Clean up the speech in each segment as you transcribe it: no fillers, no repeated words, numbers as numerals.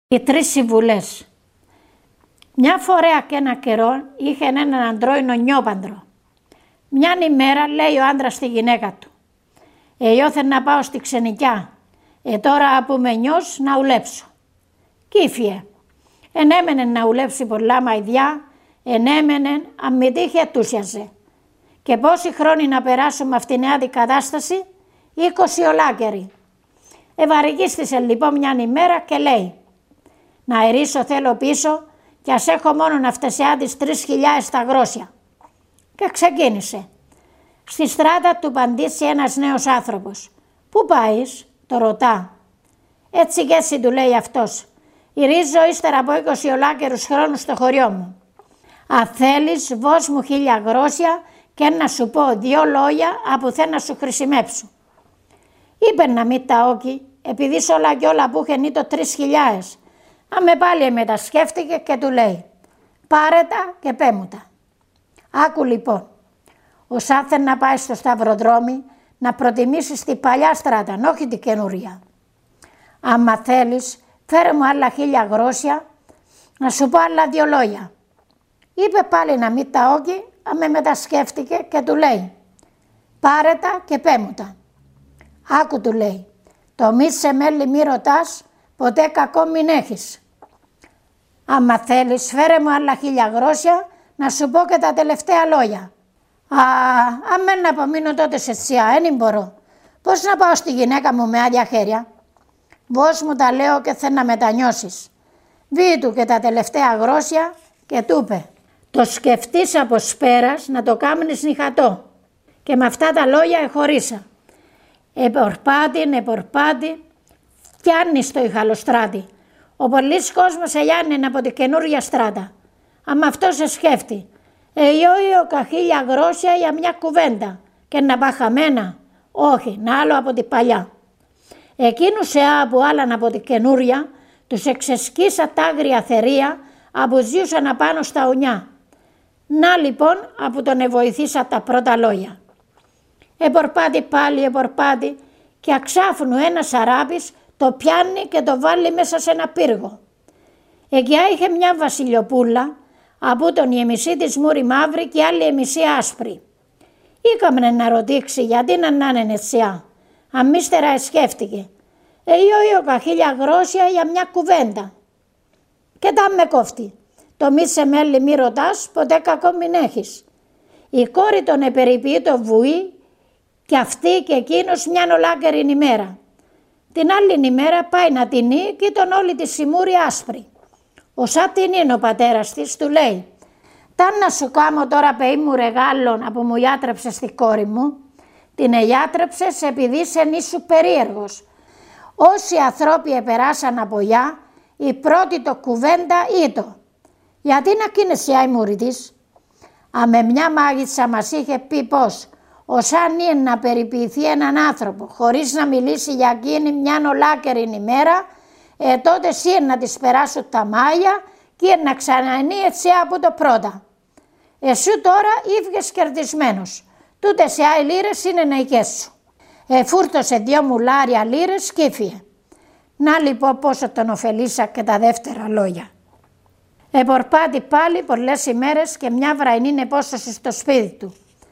Οι 3 συμβουλές. Μια φορά και ένα καιρό είχε έναν αντρόινο νιόπαντρο. Μιαν ημέρα λέει ο άντρας στη γυναίκα του: «Ιώθεν να πάω στη ξενικιά, τώρα που με νιώσ να ουλέψω». Κύφιε. Ενέμενε να ουλέψει πολλά μαϊδιά, ενέμενε αν μη τύχει ετούσιαζε. Και πόσοι χρόνοι να περάσουμε αυτήν την αντικατάσταση? 20 ολάκεροι. Ευαρικίστησε λοιπόν μιαν ημέρα και λέει: «Να ερίσω θέλω πίσω κι ας έχω μόνον αυτεσιά τις 3.000 τα γρόσια». Και ξεκίνησε. Στη στράτα του παντήσει ένας νέος άνθρωπος. «Πού πάεις?» το ρωτά. «Έτσι και έτσι», του λέει αυτός. «Ηρίζω ύστερα από 20 ολάκερους χρόνους στο χωριό μου. Αν θέλεις βώς μου 1.000 γρόσια και να σου πω 2 λόγια από θε να σου χρησιμέψω». Είπε να μην τα όκει, επειδή σ' όλα κι όλα που είχεν το 3.000. Αμε πάλι μετασκέφτηκε και του λέει: «Πάρε τα και πέ μου τα». Άκου λοιπόν, ως άθε να πάει στο σταυροδρόμι να προτιμήσεις τη παλιά στράτα, όχι την καινούρια. Άμα θέλεις, φέρε μου άλλα 1.000 γρόσια, να σου πω άλλα 2 λόγια. Είπε πάλι να μην τα όκει, αμε μετασκέφτηκε και του λέει: «Πάρε τα και πέ μου τα». Άκου, του λέει, «Το μη σε μέλη μη ρωτάς, ποτέ κακό μην έχεις. Άμα θέλεις φέρε μου άλλα 1.000 γρόσια να σου πω και τα τελευταία λόγια». «Αμέν να απομείνω τότε σε τσιά, δεν μπορώ. Πώς να πάω στη γυναίκα μου με άδεια χέρια?» «Βώς μου τα λέω και θε να μετανιώσεις». Βήει του και τα τελευταία γρόσια και του είπε: «Το σκεφτείς από σπέρας να το κάμνεις νυχατό». Και με αυτά τα λόγια εχωρίσα. Επορπάτη, φτιάνει στο Ιχαλοστράτη. Ο πολλής κόσμος ελιάνει από τη καινούρια στράτα. Αμα αυτό σε σκέφτει. «Ιόιο 1.000 γρόσια για μια κουβέντα και να πά χαμένα». «Όχι, να άλλο από την παλιά». Εκείνους που άλλαν από τη καινούρια τους εξεσκίσα τα άγρια θερία που ζούσαν απάνω στα ουνιά. Να λοιπόν που τον βοηθήσα τα πρώτα λόγια. Επορπάτη και αξάφνου ένας αράπης το πιάνει και το βάλει μέσα σε ένα πύργο. Εκεί είχε μια βασιλιοπούλα, από τον η μισή της μούρη μαύρη και άλλη η μισή άσπρη. Ήκαμνε να ρωτήξει γιατί να είναι ετσιά. Αμύστερα σκέφτηκε. «Ιόιο 1.000 γρόσια για μια κουβέντα». «Και τα με κόφτει. Το μη σε μέλη μη ρωτάς, ποτέ κακό μην έχεις». Η κόρη τον επεριποιεί το βουή και αυτή και εκείνος μιαν ολάκερη ημέρα. Την άλλη ημέρα πάει να τεινεί και ήταν όλη τη σιμούρη άσπρη. Όσα την είναι ο πατέρας της, του λέει: «Ταν να σου κάμω τώρα πεή μου ρεγάλων από μου ιάτρεψε στη κόρη μου». «Την εγιάτρεψες επειδή είσαι νήσου περίεργος. Όσοι ανθρώποι επεράσαν από γιά, η πρώτη το κουβέντα ήτο. Γιατί να κίνεσαι η μούρη της?» «Αμε μια μάγισσα μας είχε πει πως όσαν είναι να περιποιηθεί έναν άνθρωπο χωρίς να μιλήσει για εκείνη μιαν ολάκερη ημέρα, τότε εσύ να της περάσουν τα μάγια και να ξανανεί έτσι από το πρώτα. Εσύ τώρα ήβγες κερδισμένος. Τούτες οι άλλοι λίρες είναι νεϊκές σου». Φούρτωσε 2 μουλάρια λίρες και έφυγε. Να λοιπόν πόσο τον ωφελήσα και τα δεύτερα λόγια. Επορπάτη πάλι πολλές ημέρες και μια βραϊνή επόσταση στο σπίτι του.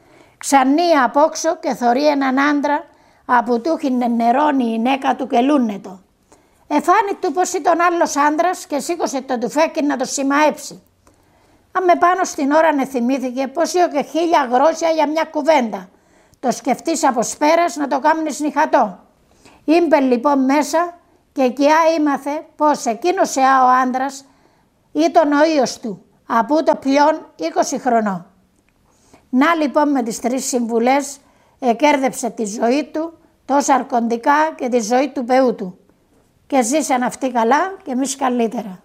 Ξανεί απόξω και θωρεί έναν άντρα που του είχε νερώνει η γυναίκα του και λούνετο. Εφάνει του πως ήταν άλλος άντρας και σήκωσε το τουφέκι να το σημαέψει. Αμε πάνω στην ώρα θυμήθηκε πως είχε και 1.000 γρόσια για μια κουβέντα. Το σκεφτείς από σπέρας να το κάμνεις νυχατό. Ήμπε λοιπόν μέσα και εκεί ήμαθε πως εκείνος ο άντρας ήταν ο ίος του, από το πλέον 20 χρονών. Να λοιπόν με τις 3 συμβουλές εκέρδεψε τη ζωή του, τόσα αρκοντικά και τη ζωή του παιού του. Και ζήσαν αυτοί καλά και εμείς καλύτερα.